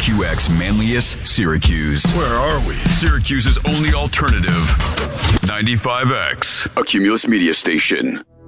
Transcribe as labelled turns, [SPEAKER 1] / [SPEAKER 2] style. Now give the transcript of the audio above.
[SPEAKER 1] WQX Manlius, Syracuse.
[SPEAKER 2] Where are we?
[SPEAKER 1] Syracuse's only alternative. 95X, a Cumulus media station.